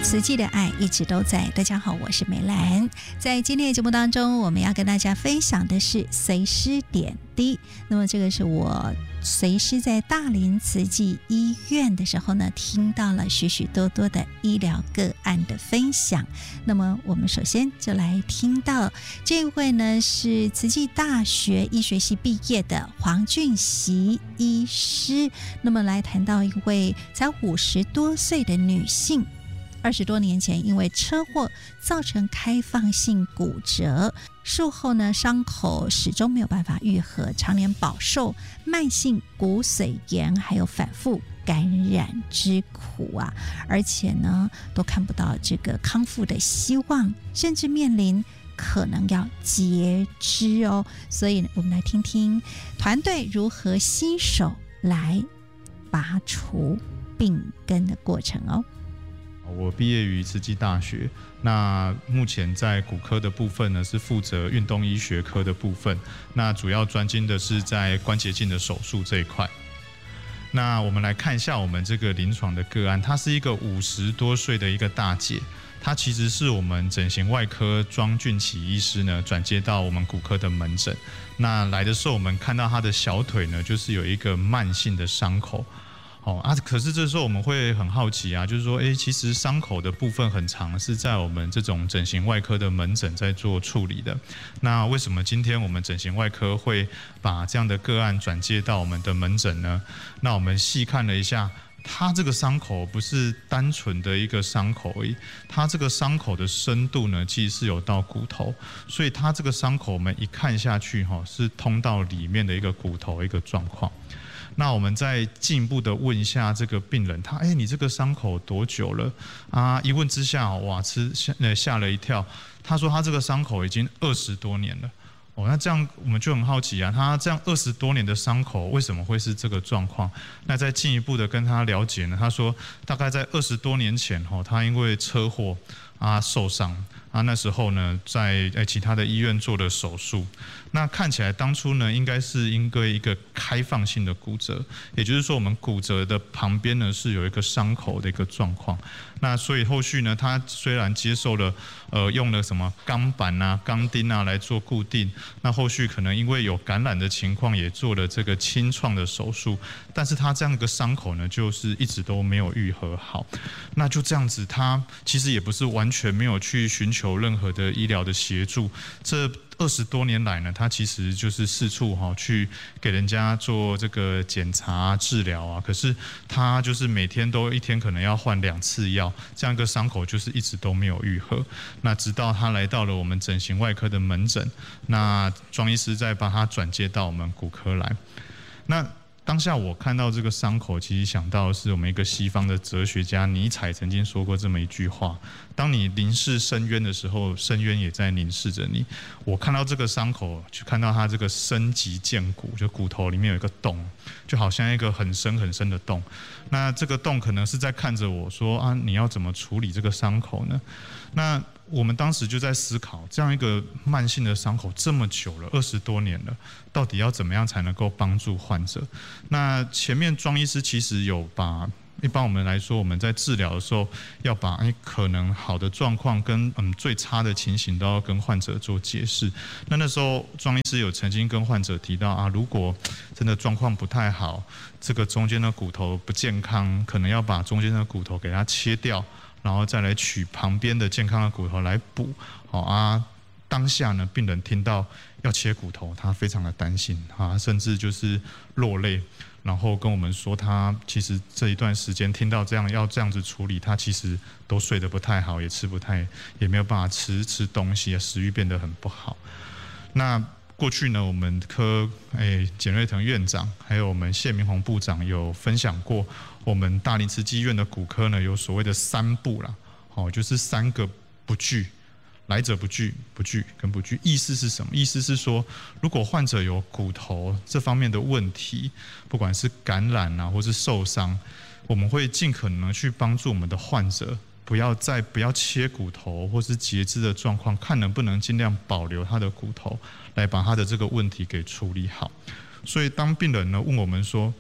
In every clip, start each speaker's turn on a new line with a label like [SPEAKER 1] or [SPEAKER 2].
[SPEAKER 1] 慈济的爱一直都在。大家好，我是美兰。在今天的节目当中，我们要跟大家分享的是随师点滴。那么这个是我随师在大林慈济医院的时候呢，听到了许许多多的医疗个案的分享。那么我们首先就来听到这位呢是慈济大学医学系毕业的黄俊熙医师。那么来谈到一位才50多岁的女性，20多年前因为车祸造成开放性骨折，术后呢伤口始终没有办法愈合，常年饱受慢性骨髓炎还有反复感染之苦啊，而且呢都看不到这个康复的希望，甚至面临可能要截肢哦。所以我们来听听团队如何新手来拔除病根的过程哦。
[SPEAKER 2] 我毕业于慈济大学，那目前在骨科的部分呢是负责运动医学科的部分，那主要专精的是在关节镜的手术这一块。那我们来看一下我们这个临床的个案，她是一个50多岁的一个大姐，她其实是我们整形外科庄俊启医师呢转接到我们骨科的门诊。那来的时候我们看到她的小腿呢就是有一个慢性的伤口。可是这时候我们会很好奇啊，就是说，其实伤口的部分很长，是在我们这种整形外科的门诊在做处理的。那为什么今天我们整形外科会把这样的个案转接到我们的门诊呢？那我们细看了一下，它这个伤口不是单纯的一个伤口而已，它这个伤口的深度呢，其实是有到骨头，所以它这个伤口我们一看下去，是通到里面的一个骨头一个状况。那我们再进一步的问一下这个病人，你这个伤口多久了啊？一问之下，哇，吓了一跳。他说他这个伤口已经20多年了。那这样我们就很好奇啊，他这样20多年的伤口为什么会是这个状况？那再进一步的跟他了解呢，他说大概在20多年前，他因为车祸受伤。那时候呢，在其他的医院做了手术，那看起来当初呢，应该是因为一个开放性的骨折，也就是说，我们骨折的旁边呢是有一个伤口的一个状况。那所以后续呢，他虽然接受了用了什么钢板啊、钢钉啊来做固定，那后续可能因为有感染的情况，也做了这个清创的手术，但是他这样一个伤口呢，就是一直都没有愈合好。那就这样子，他其实也不是完全没有去寻求任何的医疗的协助，这20多年来呢，他其实就是四处去给人家做这个检查治疗啊，可是他就是每天都一天可能要换2次药，这样一个伤口就是一直都没有愈合。那直到他来到了我们整形外科的门诊，那庄医师再把他转接到我们骨科来。那当下我看到这个伤口，其实想到的是我们一个西方的哲学家尼采曾经说过这么一句话：当你凝视深渊的时候，深渊也在凝视着你。我看到这个伤口，就看到它这个深极见骨，就骨头里面有一个洞，就好像一个很深很深的洞。那这个洞可能是在看着我说你要怎么处理这个伤口呢？那我们当时就在思考，这样一个慢性的伤口这么久了，20多年了，到底要怎么样才能够帮助患者？那前面庄医师其实有把一般我们来说，我们在治疗的时候，要把可能好的状况跟最差的情形都要跟患者做解释。那时候庄医师有曾经跟患者提到如果真的状况不太好，这个中间的骨头不健康，可能要把中间的骨头给它切掉，然后再来取旁边的健康的骨头来补。当下呢，病人听到要切骨头，他非常的担心甚至就是落泪，然后跟我们说，他其实这一段时间听到要这样子处理，他其实都睡得不太好，也没有办法吃东西，食欲变得很不好。那过去呢，我们科简瑞腾院长还有我们谢明宏部长有分享过，我们大林慈济医院的骨科呢有所谓的3不啦，就是3个不惧。来者不拒，不拒跟不拒，意思是什么？意思是说，如果患者有骨头这方面的问题，不管是感染或是受伤，我们会尽可能去帮助我们的患者，不要切骨头或是截肢的状况，看能不能尽量保留他的骨头，来把他的这个问题给处理好。所以当病人呢问我们说，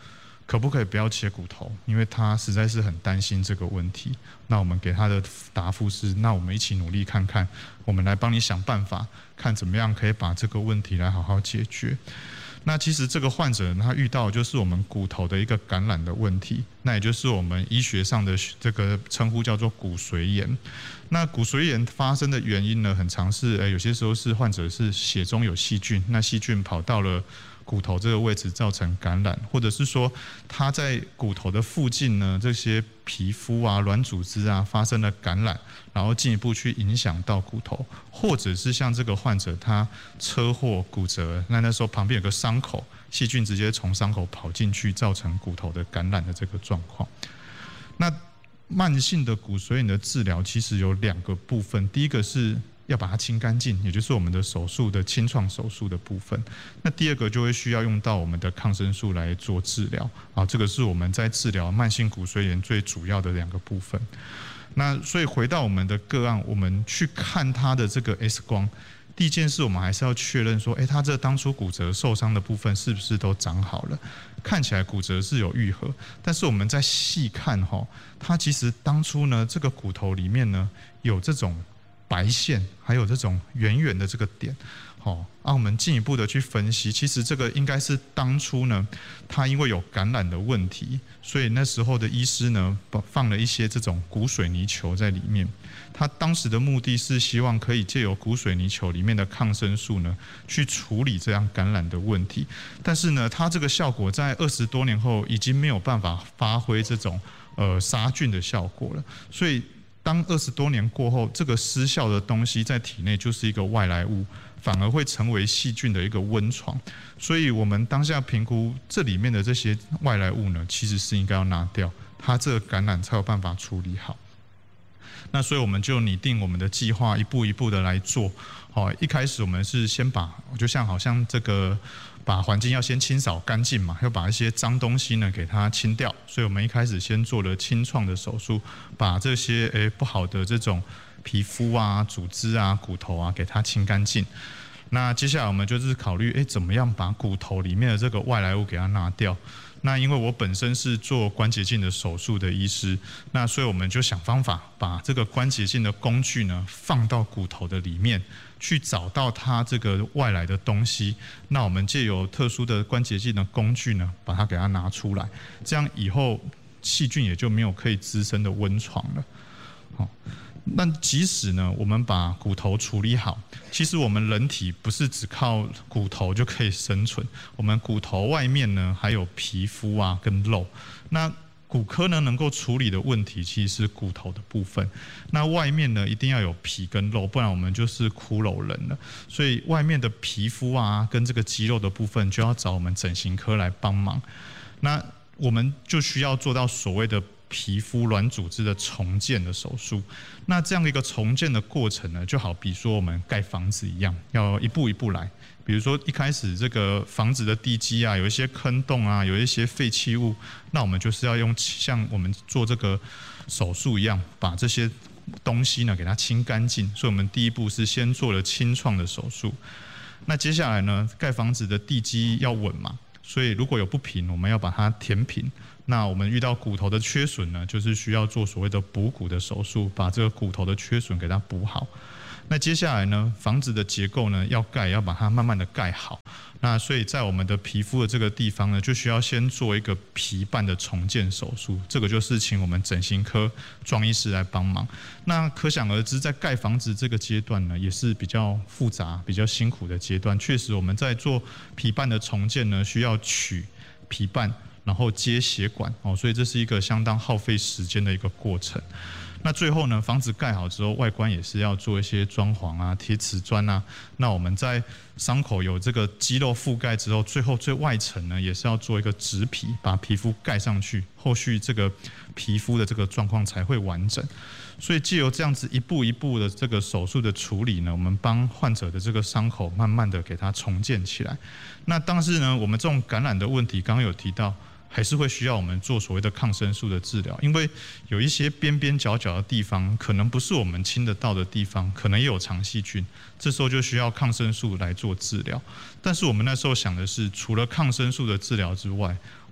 [SPEAKER 2] 可不可以不要切骨头？因为他实在是很担心这个问题。那我们给他的答复是：那我们一起努力看看，我们来帮你想办法，看怎么样可以把这个问题来好好解决。那其实这个患者他遇到的就是我们骨头的一个感染的问题，那也就是我们医学上的这个称呼叫做骨髓炎。那骨髓炎发生的原因呢，很常是有些时候是患者是血中有细菌，那细菌跑到了骨头这个位置造成感染，或者是说他在骨头的附近呢，这些皮肤啊、软组织啊发生了感染，然后进一步去影响到骨头，或者是像这个患者他车祸骨折，那时候旁边有个伤口，细菌直接从伤口跑进去，造成骨头的感染的这个状况。那慢性的骨髓炎的治疗其实有2个部分，第一个是要把它清干净，也就是我们的手术的清创手术的部分。那第2个就会需要用到我们的抗生素来做治疗啊，这个是我们在治疗慢性骨髓炎最主要的2个部分。那所以回到我们的个案，我们去看他的这个 X 光，第一件事我们还是要确认说，他这当初骨折受伤的部分是不是都长好了？看起来骨折是有愈合，但是我们再细看它其实当初呢，这个骨头里面呢有这种白线，还有这种圆圆的这个点，我们进一步的去分析，其实这个应该是当初呢，他因为有感染的问题，所以那时候的医师呢放了一些这种骨水泥球在里面。他当时的目的是希望可以借由骨水泥球里面的抗生素呢，去处理这样感染的问题。但是呢，它这个效果在20多年后已经没有办法发挥这种杀菌的效果了，所以当20多年过后，这个失效的东西在体内就是一个外来物，反而会成为细菌的一个温床。所以我们当下评估这里面的这些外来物呢，其实是应该要拿掉，它这个感染才有办法处理好。那所以我们就拟定我们的计划，一步一步的来做。一开始我们是先就好像这个把环境要先清扫干净嘛，要把一些脏东西呢给它清掉。所以我们一开始先做了清创的手术，把这些不好的这种皮肤啊、组织啊、骨头啊给它清干净。那接下来我们就是考虑怎么样把骨头里面的这个外来物给它拿掉。那因为我本身是做关节镜的手术的医师，那所以我们就想方法把这个关节镜的工具呢放到骨头的里面，去找到它这个外来的东西。那我们借由特殊的关节镜的工具呢，把它给它拿出来，这样以后细菌也就没有可以滋生的温床了。那即使呢，我们把骨头处理好，其实我们人体不是只靠骨头就可以生存，我们骨头外面呢还有皮肤啊跟肉。那骨科呢能够处理的问题其实是骨头的部分，那外面呢一定要有皮跟肉，不然我们就是骷髅人了。所以外面的皮肤啊跟这个肌肉的部分就要找我们整形科来帮忙。那我们就需要做到所谓的皮肤软组织的重建的手术。那这样的一个重建的过程呢，就好比说我们盖房子一样，要一步一步来。比如说一开始这个房子的地基啊，有一些坑洞啊，有一些废弃物，那我们就是要用像我们做这个手术一样，把这些东西呢给它清干净。所以我们第一步是先做了清创的手术。那接下来呢，盖房子的地基要稳嘛，所以如果有不平，我们要把它填平。那我们遇到骨头的缺损呢，就是需要做所谓的补骨的手术，把这个骨头的缺损给它补好。那接下来呢，房子的结构呢要盖，要把它慢慢的盖好。那所以在我们的皮肤的这个地方呢，就需要先做一个皮瓣的重建手术，这个就是请我们整形科庄医师来帮忙。那可想而知，在盖房子这个阶段呢，也是比较复杂、比较辛苦的阶段。确实，我们在做皮瓣的重建呢，需要取皮瓣，然后接血管，所以这是一个相当耗费时间的一个过程。那最后呢，房子盖好之后，外观也是要做一些装潢啊、贴瓷砖啊。那我们在伤口有这个肌肉覆盖之后，最后最外层呢，也是要做一个植皮，把皮肤盖上去，后续这个皮肤的这个状况才会完整。所以藉由这样子一步一步的这个手术的处理呢，我们帮患者的这个伤口慢慢的给它重建起来。那但是呢，我们这种感染的问题，刚刚有提到，还是会需要我们做所谓的抗生素的治疗，因为有一些边边角角的地方，可能不是我们清得到的地方，可能也有肠细菌，这时候就需要抗生素来做治疗。但是我们那时候想的是，除了抗生素的治疗之外，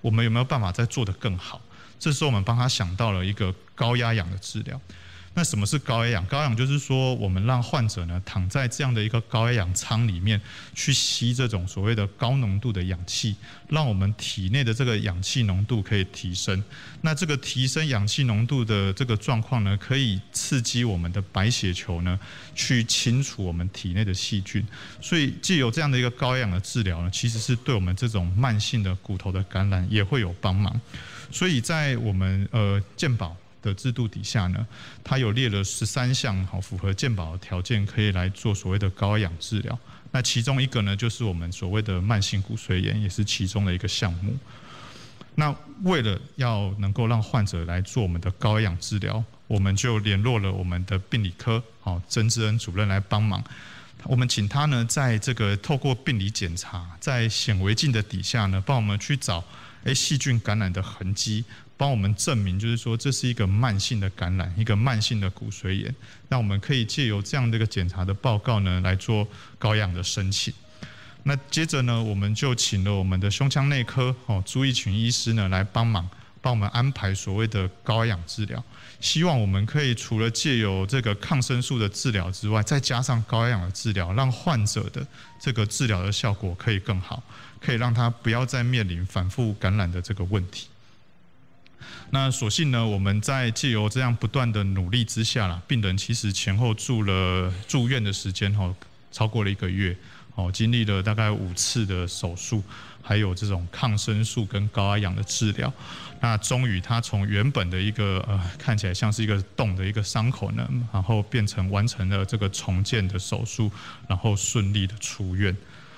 [SPEAKER 2] 我们有没有办法再做得更好？这时候我们帮他想到了一个高压氧的治疗。那什么是高压氧？高压氧就是说，我们让患者呢躺在这样的一个高压氧舱里面，去吸这种所谓的高浓度的氧气，让我们体内的这个氧气浓度可以提升。那这个提升氧气浓度的这个状况呢，可以刺激我们的白血球呢，去清除我们体内的细菌。所以，藉由这样的一个高压氧的治疗呢，其实是对我们这种慢性的骨头的感染也会有帮忙。所以在我们健保的制度底下呢，它有列了13项符合健保的条件，可以来做所谓的高压氧治疗。那其中一个呢，就是我们所谓的慢性骨髓炎，也是其中的一个项目。那为了要能够让患者来做我们的高压氧治疗，我们就联络了我们的病理科曾志恩主任来帮忙。我们请他呢，在这个透过病理检查，在显微镜的底下呢，帮我们去找细菌感染的痕迹，帮我们证明，就是说这是一个慢性的感染，一个慢性的骨髓炎。那我们可以借由这样的一个检查的报告呢，来做高氧的申请。那接着呢，我们就请了我们的胸腔内科朱义群医师呢来帮忙，帮我们安排所谓的高氧治疗。希望我们可以除了借由这个抗生素的治疗之外，再加上高氧的治疗，让患者的这个治疗的效果可以更好，可以让他不要再面临反复感染的这个问题。那所幸呢，我们在借由这样不断的努力之下啦，病人其实前后住院的时间超过了1个月，经历了大概5次的手术，还有这种抗生素跟高压氧的治疗。那终于他从原本的一个看起来像是一个洞的一个伤口呢，然后变成完成了这个重建的手术，然后顺利的出院。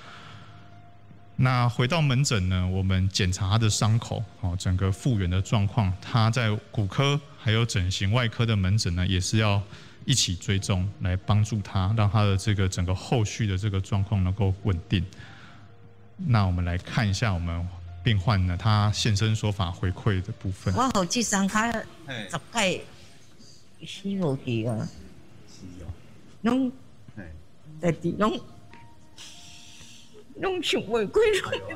[SPEAKER 2] 那回到门诊呢，我们检查他的伤口，整个复原的状况，他在骨科还有整形外科的门诊呢，也是要一起追踪，来帮助他，让他的这个整个后续的这个状况能够稳定。那我们来看一下我们病患呢，他现身说法回馈的部分。
[SPEAKER 3] 我好这双脚10届死无去啊，拢在地拢想袂过，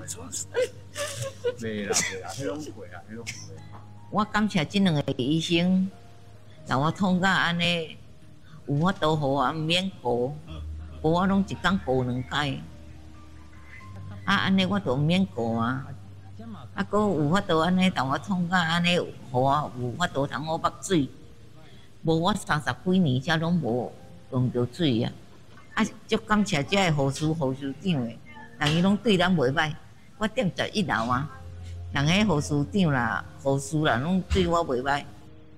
[SPEAKER 3] 袂啦，迄拢过啊，迄拢过。我感谢这2个医生，让我痛到安尼，有法度互我免顾，无我拢一天顾2摆。安尼我就免顾啊。佫有法度安尼，让我痛到安尼，互我有法度通我捌水。无我30几年才拢无用着水啊！足感谢这个护士长诶。人伊拢对咱袂歹，我踮在1楼啊，人迄护士长啦、护士啦，拢对我袂歹。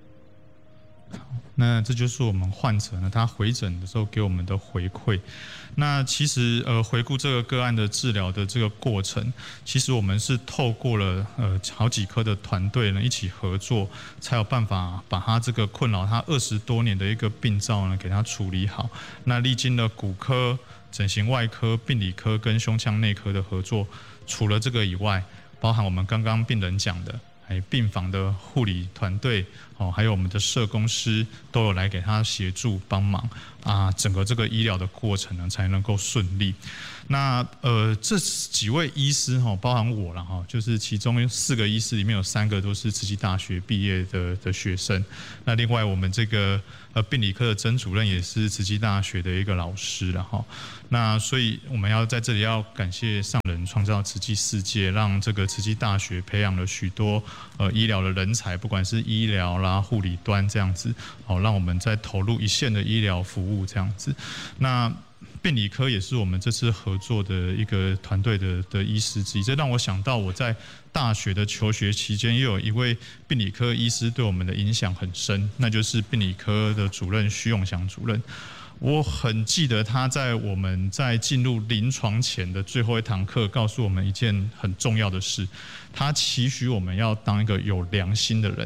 [SPEAKER 2] 那这就是我们患者呢，他回诊的时候给我们的回馈。那其实回顾这个个案的治疗的这个过程，其实我们是透过了好几科的团队呢一起合作，才有办法把他这个困扰他20多年的一个病灶呢给他处理好。那历经了骨科、整形外科、病理科跟胸腔内科的合作，除了这个以外，包含我们刚刚病人讲的，病房的护理团队，还有我们的社工师都有来给他协助帮忙啊，整个这个医疗的过程呢才能够顺利。那这几位医师包含我了就是其中4个医师里面有3个都是慈济大学毕业的学生。那另外我们这个病理科的曾主任也是慈济大学的一个老师了那所以我们要在这里要感谢上人创造慈济世界，让这个慈济大学培养了许多医疗的人才，不管是医疗啦、护理端这样子，让我们在投入一线的医疗服务这样子。那病理科也是我们这次合作的一个团队的医师之一，这让我想到我在大学的求学期间，也有一位病理科医师对我们的影响很深，那就是病理科的主任徐永祥主任。我很记得他在我们在进入临床前的最后一堂课，告诉我们一件很重要的事，他期许我们要当一个有良心的人。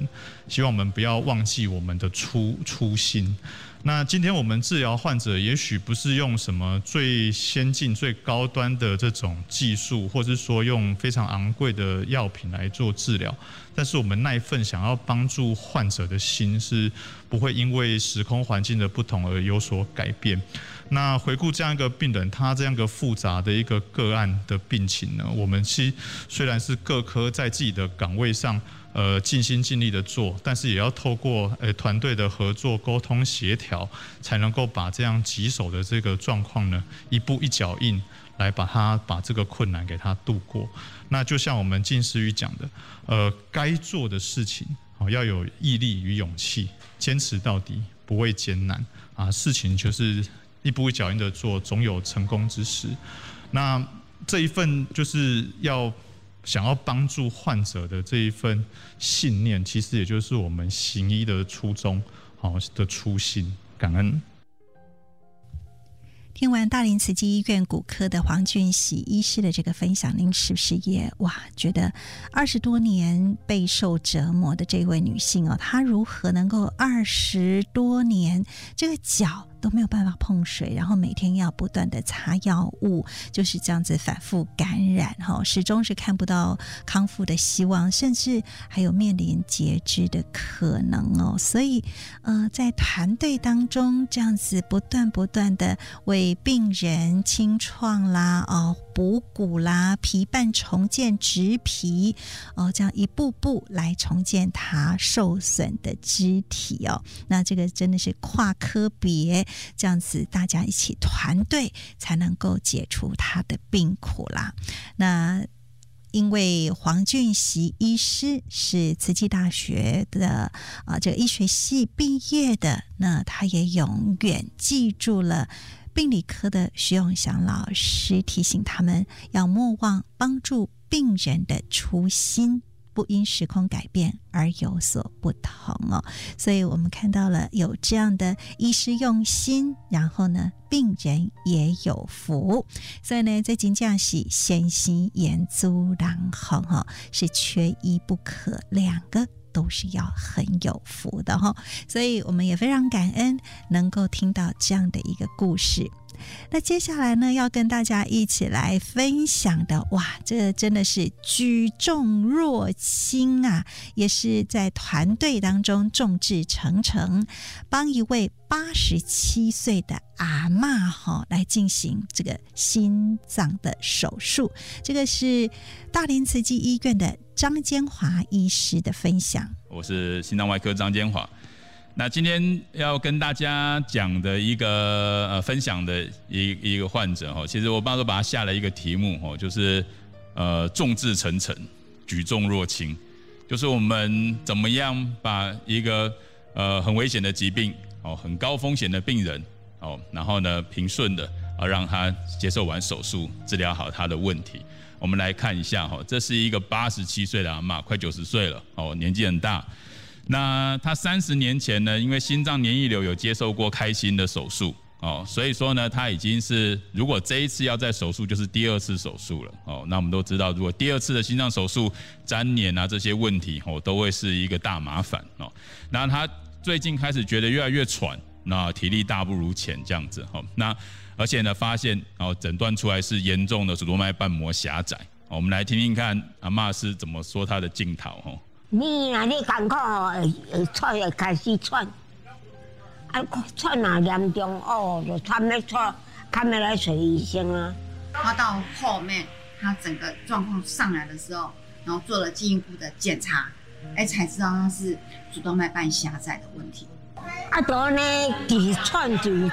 [SPEAKER 2] 希望我们不要忘记我们的初心。那今天我们治疗患者，也许不是用什么最先进、最高端的这种技术，或是说用非常昂贵的药品来做治疗，但是我们那一份想要帮助患者的心，是不会因为时空环境的不同而有所改变。那回顾这样一个病人，他这样一个复杂的一个个案的病情呢，我们虽然是各科在自己的岗位上尽心尽力的做，但是也要透过团队的合作、沟通、协调，才能够把这样棘手的这个状况呢，一步一脚印来把这个困难给他度过。那就像我们近思语讲的，该做的事情要有毅力与勇气，坚持到底，不畏艰难啊！事情就是一步一脚印的做，总有成功之时。那这一份就是想要帮助患者的这一份信念，其实也就是我们行医的初衷，的初心。感恩。
[SPEAKER 1] 听完大林慈济医院骨科的黄俊喜医师的这个分享，您是不是也觉得20多年备受折磨的这位女性她如何能够20多年这个脚都没有办法碰水，然后每天要不断的擦药物，就是这样子反复感染始终是看不到康复的希望，甚至还有面临截肢的可能所以在团队当中这样子不断的为病人清创啦补骨啦、皮瓣重建、植皮这样一步步来重建它受损的肢体那这个真的是跨科别这样子大家一起团队才能够解除他的病苦啦。那因为黄俊喜医师是慈济大学的这个医学系毕业的，那他也永远记住了病理科的徐永祥老师提醒他们要莫忘帮助病人的初心，不因时空改变而有所不同所以我们看到了有这样的医师用心，然后呢病人也有福，所以呢这真的是先心言足然后是缺一不可，两个都是要很有福的所以我们也非常感恩能够听到这样的一个故事。那接下来呢要跟大家一起来分享的这真的是举重若轻也是在团队当中众志成城，帮一位87岁的阿嬷来进行这个心脏的手术。这个是大林慈济医院的张坚华医师的分享。
[SPEAKER 4] 我是心脏外科张坚华。那今天要跟大家讲的一个分享的一个患者其实我都把他下了一个题目就是众志成城，举重若轻，就是我们怎么样把一个很危险的疾病很高风险的病人然后呢平顺的让他接受完手术，治疗好他的问题。我们来看一下这是一个87岁的阿嬷，快90岁了年纪很大。那他30年前呢，因为心脏黏液瘤有接受过开心的手术所以说呢，他已经是如果这一次要再手术，就是第2次手术了那我们都知道，如果第2次的心脏手术粘连这些问题都会是一个大麻烦那他最近开始觉得越来越喘，那体力大不如前这样子那而且呢发现诊断出来是严重的主动脉瓣膜狭窄我们来听听看阿嬷是怎么说他的镜头
[SPEAKER 5] 你艰苦会喘，会开始喘，喘严重就喘要喘，看要来找医生啊。
[SPEAKER 6] 他到后面，他整个状况上来的时候，然后做了进一步的检查，才知道他是主动脉瓣狭窄的问题。
[SPEAKER 5] 就呢，一喘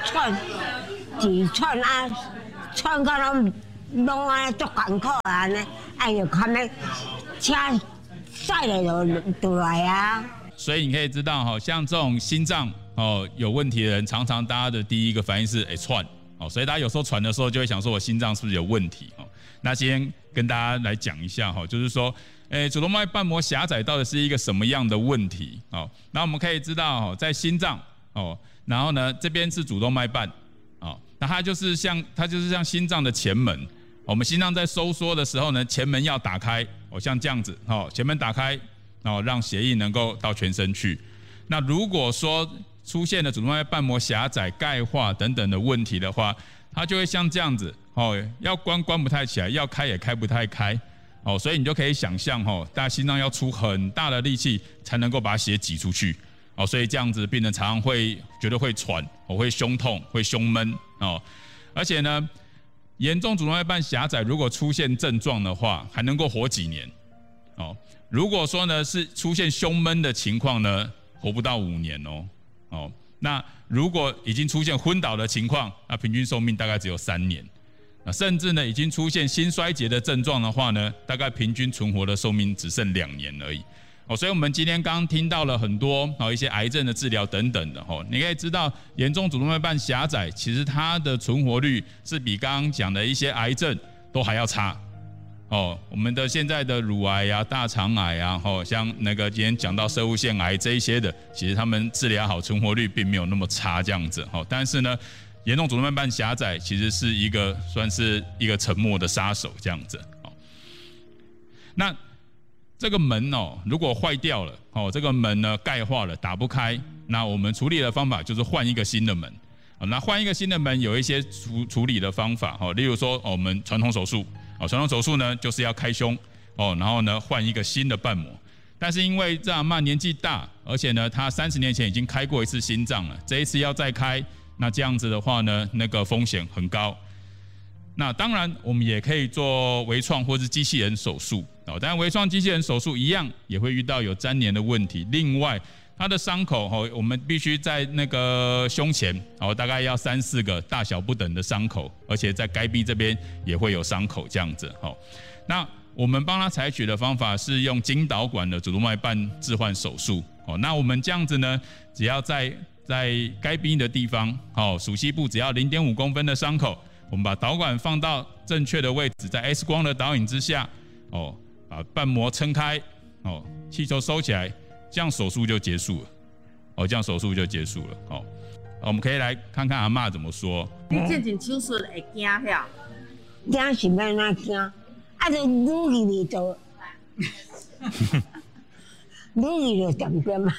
[SPEAKER 5] 喘到拢足艰苦安尼，就看要车载了就来啊。
[SPEAKER 4] 所以你可以知道像这种心脏有问题的人，常常大家的第一个反应是喘所以大家有时候喘的时候就会想说我心脏是不是有问题那今天跟大家来讲一下就是说主动脉瓣膜狭窄到底是一个什么样的问题那我们可以知道在心脏然后呢这边是主动脉瓣那它就是像心脏的前门。我们心脏在收缩的时候呢，前门要打开像这样子前门打开让血液能够到全身去。那如果说出现了主动脉瓣膜狭窄、钙化等等的问题的话，它就会像这样子要关不太起来，要开也开不太开所以你就可以想象大家心脏要出很大的力气才能够把血挤出去所以这样子病人常常会觉得会喘会胸痛、会胸闷而且呢，严重主动脉瓣狭窄如果出现症状的话，还能够活几年如果说呢是出现胸闷的情况呢，活不到5年那如果已经出现昏倒的情况，那平均寿命大概只有3年。甚至呢已经出现心衰竭的症状的话呢，大概平均存活的寿命只剩2年而已所以我们今天刚刚听到了很多一些癌症的治疗等等的你可以知道严重主动脉瓣狭窄其实它的存活率是比刚刚讲的一些癌症都还要差我们的现在的乳癌啊、大肠癌啊像那个今天讲到攝護腺癌这一些的，其实他们治疗好存活率并没有那么差这样子但是呢严重主动脉瓣狭窄其实是算是一个沉默的杀手这样子那这个门如果坏掉了这个门呢钙化了打不开，那我们处理的方法就是换一个新的门那换一个新的门有一些处理的方法例如说我们传统手术传统手术呢就是要开胸然后呢换一个新的瓣膜，但是因为这阿嬷年纪大，而且呢她30年前已经开过一次心脏了，这一次要再开，那这样子的话呢那个风险很高。那当然我们也可以做微创或是机器人手术当然微创机器人手术一样也会遇到有粘连的问题。另外它的伤口我们必须在那个胸前大概要3-4个大小不等的伤口，而且在该壁这边也会有伤口这样子那我们帮他采取的方法是用经导管的主动脉瓣置换手术那我们这样子呢，只要在该壁的地方属膝部只要0.5公分的伤口，我们把导管放到正确的位置，在 X 光的导引之下把瓣膜撑开气球收起来，这样手术就结束了这样手术就结束了我们可以来看看阿嬷怎么说。
[SPEAKER 6] 你进行手术会惊吓？
[SPEAKER 5] 惊是要哪惊？就愈去就，愈去就点点嘛。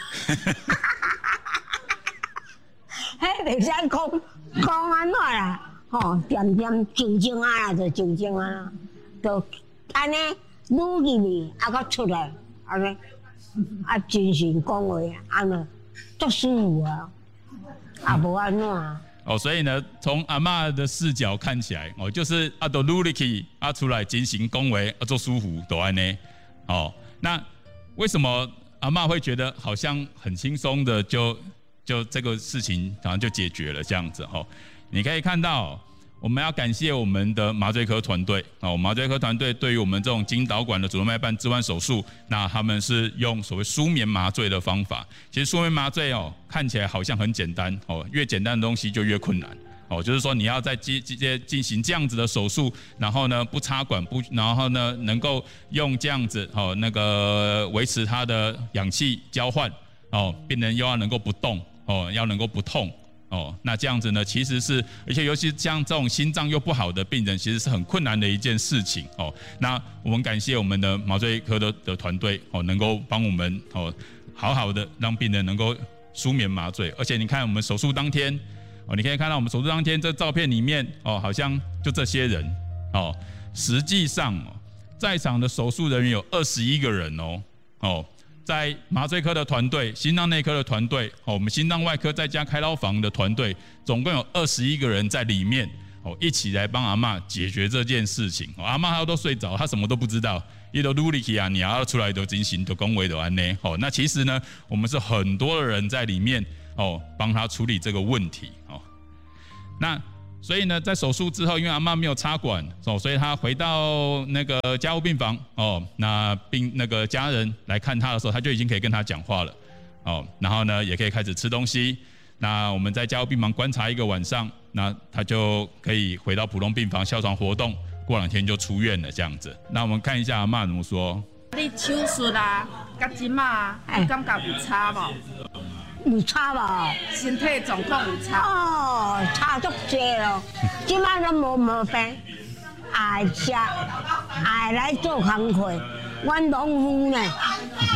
[SPEAKER 5] 迄袂使讲安怎啦？点点静静啊，就静静啊，就安尼愈去搁出来，安尼真心讲话安尼，足舒服啊，无安怎啊。
[SPEAKER 4] 所以呢，从阿嬷的视角看起来，就是都努力去出来进行恭维，做舒服都安呢。那为什么阿嬷会觉得好像很轻松的就这个事情好像就解决了这样子你可以看到，我们要感谢我们的麻醉科团队麻醉科团队对于我们这种经导管的主动脉瓣置换手术，那他们是用所谓舒眠麻醉的方法。其实舒眠麻醉看起来好像很简单越简单的东西就越困难就是说你要在进行这样子的手术，然后呢不插管然后呢能够用这样子那个维持它的氧气交换病人又要能够不动要能够不痛那这样子呢，其实是，而且尤其像这种心脏又不好的病人，其实是很困难的一件事情那我们感谢我们的麻醉科的团队能够帮我们好好的让病人能够舒眠麻醉。而且你看我们手术当天你可以看到我们手术当天这照片里面好像就这些人实际上在场的手术人员有21个人在麻醉科的团队、心脏内科的团队、我们心脏外科再加开刀房的团队，总共有21个人在里面一起来帮阿嬷解决这件事情阿嬷她都睡着，她什么都不知道，伊都努力去你要出来都进行都恭维都安呢那其实呢，我们是很多的人在里面帮她处理这个问题那所以呢，在手术之后，因为阿嬷没有插管所以她回到那个加护病房那那个家人来看她的时候，她就已经可以跟她讲话了然后呢，也可以开始吃东西。那我们在加护病房观察1个晚上，那她就可以回到普通病房哮喘活动，过2天就出院了这样子。那我们看一下阿嬷怎么说。
[SPEAKER 7] 你手术啊，甲即马你感觉有差无？
[SPEAKER 5] 有差无？
[SPEAKER 7] 身体状况有差？
[SPEAKER 5] 差足济咯。即摆都无毛病，爱食，爱来做工课，阮拢有呢。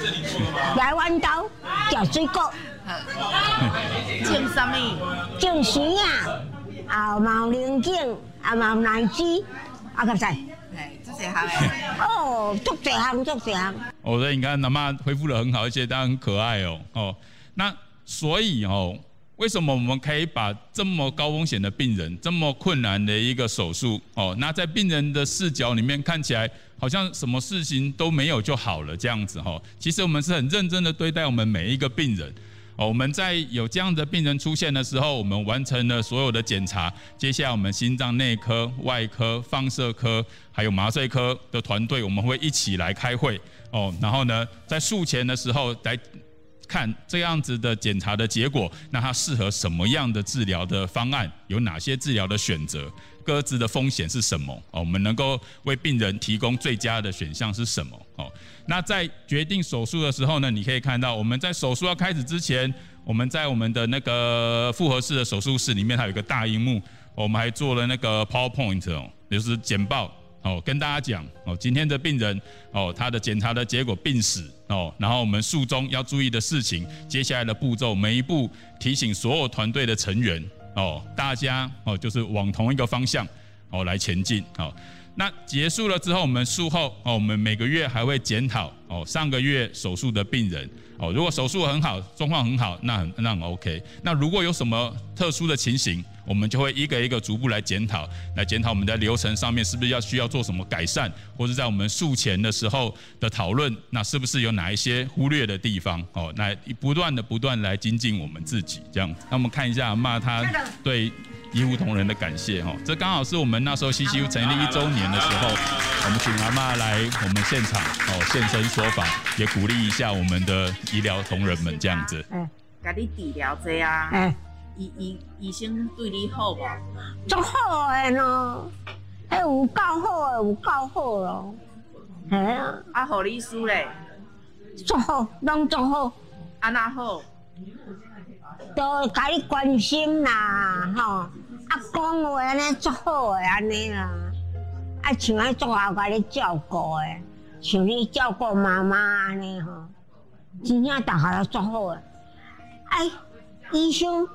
[SPEAKER 5] 来阮兜食水果。
[SPEAKER 7] 种啥物？
[SPEAKER 5] 种树啊，啊嘛有龙井，啊嘛有荔枝，啊个仔。
[SPEAKER 7] 这些行诶。
[SPEAKER 5] 哦，足侪项，足侪项。
[SPEAKER 4] 哦，所以你看阿嬷恢复得很好，而且她很可爱哦。哦，那所以哦。为什么我们可以把这么高风险的病人、这么困难的一个手术，那在病人的视角里面看起来好像什么事情都没有就好了这样子其实我们是很认真的对待我们每一个病人。我们在有这样的病人出现的时候，我们完成了所有的检查，接下来我们心脏内科、外科、放射科还有麻醉科的团队，我们会一起来开会然后呢，在术前的时候来看这样子的检查的结果，那它适合什么样的治疗的方案，有哪些治疗的选择，各自的风险是什么我们能够为病人提供最佳的选项是什么那在决定手术的时候呢，你可以看到我们在手术要开始之前，我们在我们的那个复合式的手术室里面，它有一个大萤幕，我们还做了那个 PowerPoint 就是简报跟大家讲今天的病人他的检查的结果病史然后我们术中要注意的事情，接下来的步骤每一步提醒所有团队的成员大家就是往同一个方向来前进那结束了之后，我们术后我们每个月还会检讨上个月手术的病人如果手术很好，状况很好，那很 OK。那如果有什么特殊的情形，我们就会一个一个逐步来检讨我们的流程上面是不是需要做什么改善，或者在我们术前的时候的讨论，那是不是有哪一些忽略的地方那不断来精进我们自己这样。那我们看一下阿嬷她对医护同仁的感谢这刚好是我们那时候 CCU 成立1周年的时候，我们请阿嬷来我们现场现身说法，也鼓励一下我们的医疗同仁们这样子。
[SPEAKER 7] 甲你治疗这啊，医生对你好无？
[SPEAKER 5] 足好诶咯，迄有够好诶，有够好咯。系啊，
[SPEAKER 7] 护理师咧，
[SPEAKER 5] 足好，拢足好。
[SPEAKER 7] 安那好？
[SPEAKER 5] 都甲你关心啦，讲话安尼足好诶，安尼啦。像迄足好甲你照顾诶，像你照顾妈妈安尼真正大家都足好诶。医生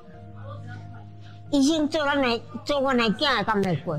[SPEAKER 5] 做阮的囝会敢袂过？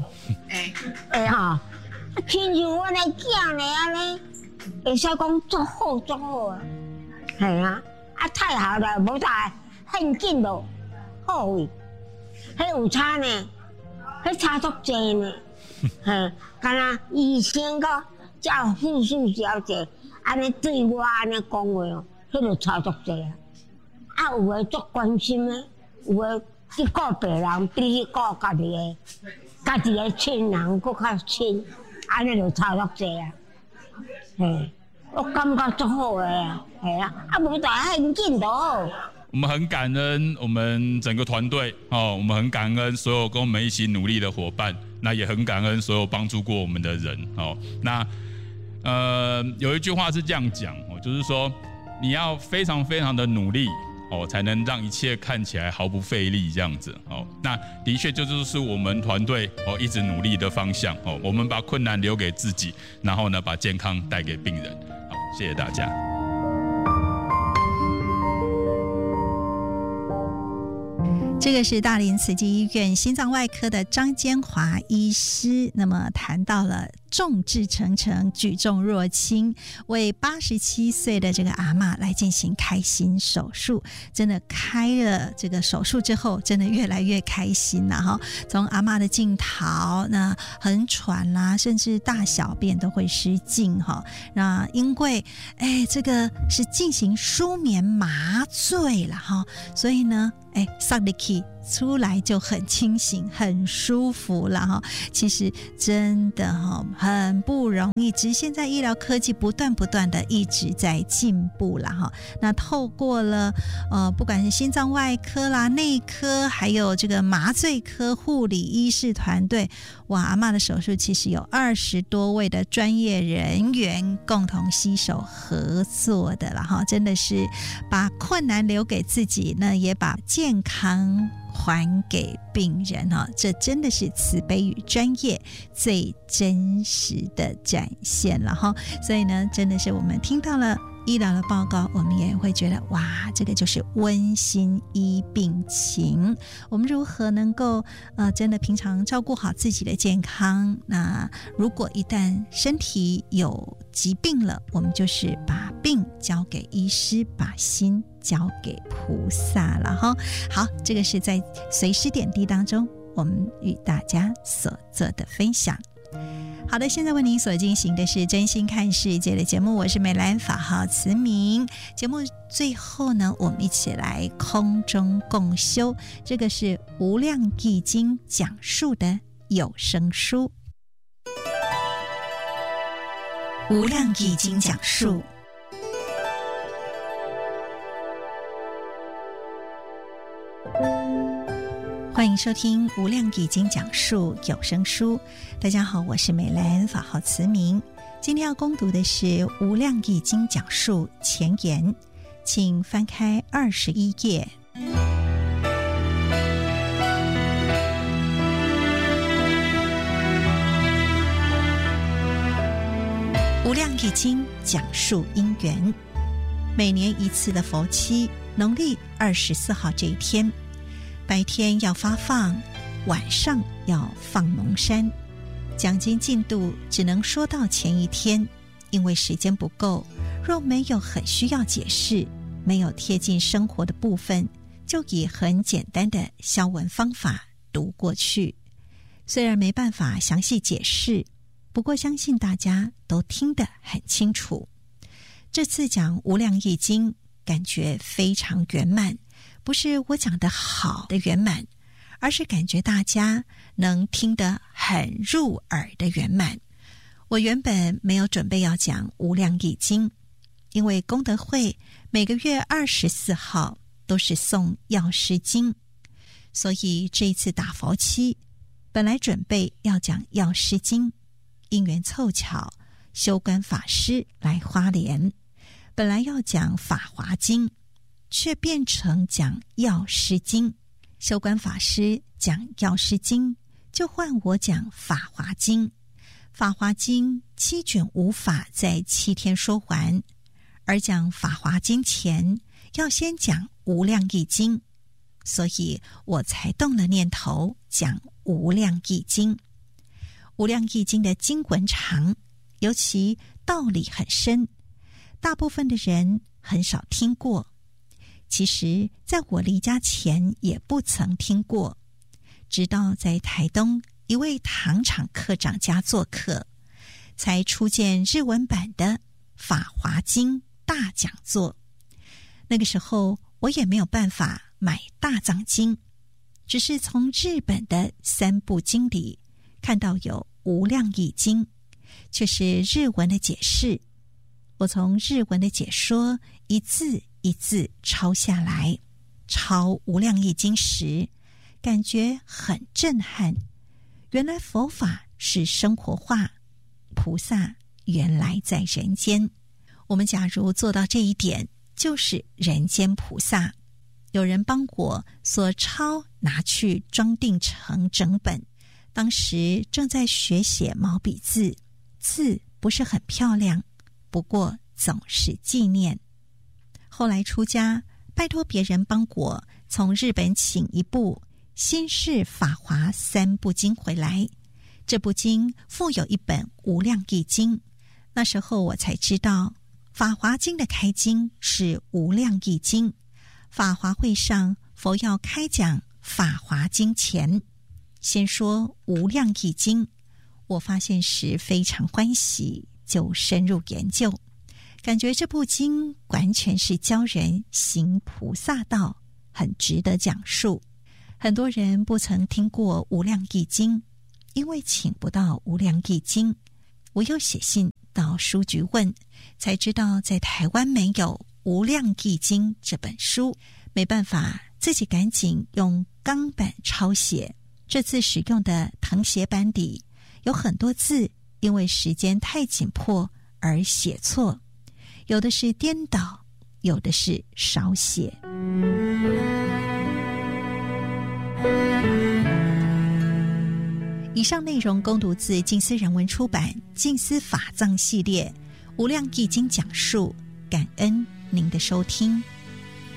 [SPEAKER 5] 亲像阮的囝呢安尼，会使讲足好足好啊。系啊，太好了，无大很紧咯，好位。迄有差呢，迄差足济呢。敢若医生个叫护士小姐安尼对我安尼讲话迄就差足济啊。有诶足关心诶，有诶去顾别人，比去顾家己诶亲人搁较亲，安尼就差足济啊。我感觉足好诶啊，无大很紧就好。
[SPEAKER 4] 我们很感恩我们整个团队我们很感恩所有跟我们一起努力的伙伴，那也很感恩所有帮助过我们的人那有一句话是这样讲就是说你要非常非常的努力才能让一切看起来毫不费力这样子那的确就是我们团队一直努力的方向我们把困难留给自己，然后呢把健康带给病人。好，谢谢大家。
[SPEAKER 1] 这个是大林慈济医院心脏外科的张坚华医师，那么谈到了众志成城，举重若轻，为87岁的这个阿嬷来进行开心手术。真的开了这个手术之后，真的越来越开心了哈。从阿嬷的镜头，那很喘啦，甚至大小便都会失禁哈。那因为这个是进行舒眠麻醉了哈，所以呢，上的 key 出来就很清醒，很舒服了哈。其实真的很不容易，只是现在医疗科技不断的一直在进步了哈。那透过了不管是心脏外科啦、内科，还有这个麻醉科护理医师团队，哇，阿嬷的手术其实有20多位的专业人员共同携手合作的了哈。真的是把困难留给自己，那也把健康还给病人这真的是慈悲与专业最真实的展现了哈。所以呢，真的是我们听到了医疗的报告，我们也会觉得哇，这个就是温馨医病情。我们如何能够真的平常照顾好自己的健康？那如果一旦身体有疾病了，我们就是把病交给医师，把心交给菩萨了哈。好，这个是在随师点滴当中我们与大家所做的分享。好的，现在为您所进行的是真心看世界的节目，我是美兰，法号慈明。节目最后呢，我们一起来空中共修，这个是无量义经讲述的有声书。无量义经讲述，欢迎收听无量义经讲述有声书。大家好，我是美兰，法号慈明。今天要攻读的是无量义经讲述前言，请翻开21页。无量义经讲述因缘。每年一次的佛期，农历24号这一天，白天要发放，晚上要放蒙山。讲经进度只能说到前一天，因为时间不够，若没有很需要解释，没有贴近生活的部分，就以很简单的消文方法读过去。虽然没办法详细解释，不过相信大家都听得很清楚。这次讲无量义经，感觉非常圆满，不是我讲得好的圆满，而是感觉大家能听得很入耳的圆满。我原本没有准备要讲无量义经，因为功德会每个月24号都是诵药师经，所以这一次打佛期，本来准备要讲药师经，因缘凑巧修观法师来花莲，本来要讲法华经，却变成讲药师经。修观法师讲药师经，就换我讲法华经。法华经7卷无法在7天说完，而讲法华经前要先讲无量义经，所以我才动了念头讲无量义经。无量义经的经文长，尤其道理很深，大部分的人很少听过。其实在我离家前也不曾听过，直到在台东一位糖厂科长家做客，才初见日文版的法华经大讲座。那个时候我也没有办法买大藏经，只是从日本的3部经里看到有无量义经，却是日文的解释。我从日文的解说一字一字抄下来，抄无量义经时感觉很震撼。原来佛法是生活化，菩萨原来在人间。我们假如做到这一点，就是人间菩萨。有人帮我所抄拿去装订成整本，当时正在学写毛笔字，字不是很漂亮，不过总是纪念。后来出家，拜托别人帮我从日本请一部新式法华3部经回来，这部经附有一本无量义经。那时候我才知道，法华经的开经是无量义经。法华会上佛要开讲法华经前，先说无量义经。我发现时非常欢喜，就深入研究，感觉这部经完全是教人行菩萨道，很值得讲述。很多人不曾听过无量义经，因为请不到无量义经，我又写信到书局问，才知道在台湾没有无量义经这本书，没办法，自己赶紧用钢板抄写。这次使用的誊写板底有很多字，因为时间太紧迫而写错，有的是颠倒，有的是少写。以上内容恭读自静思人文出版《静思法藏系列无量义经讲述》 感恩您的收听。